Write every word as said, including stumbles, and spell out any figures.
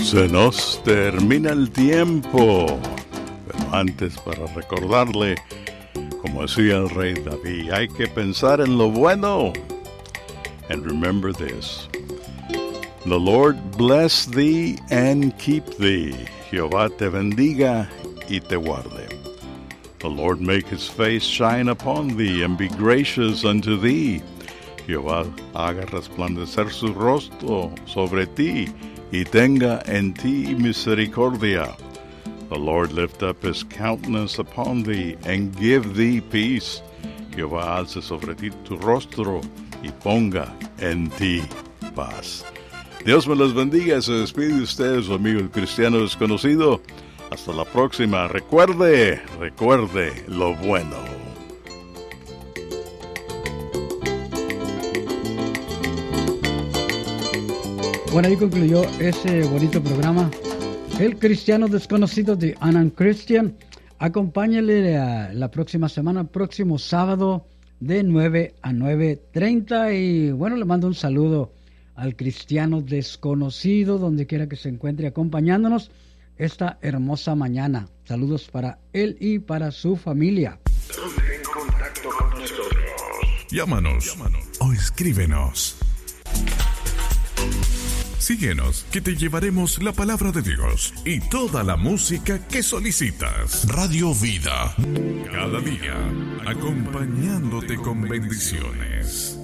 Se nos termina el tiempo, pero antes, para recordarle, como decía el rey David, hay que pensar en lo bueno. And remember this: the Lord bless thee and keep thee. Jehová te bendiga y te guarde. The Lord make his face shine upon thee and be gracious unto thee. Jehová haga resplandecer su rostro sobre ti y tenga en ti misericordia. The Lord lift up his countenance upon thee and give thee peace. Jehová alce sobre ti tu rostro y ponga en ti paz. Dios me los bendiga. Se despide de ustedes, su amigo el cristiano desconocido. Hasta la próxima. Recuerde, recuerde lo bueno. Bueno, ahí concluyó ese bonito programa, El Cristiano Desconocido de Anan Christian. Acompáñale a la próxima semana, próximo sábado, de nueve a nueve treinta. Y bueno, le mando un saludo al Cristiano Desconocido, donde quiera que se encuentre acompañándonos esta hermosa mañana. Saludos para él y para su familia. Ponte en contacto con nosotros. Llámanos, Llámanos o escríbenos. Síguenos, que te llevaremos la palabra de Dios y toda la música que solicitas. Radio Vida, cada día, acompañándote con bendiciones.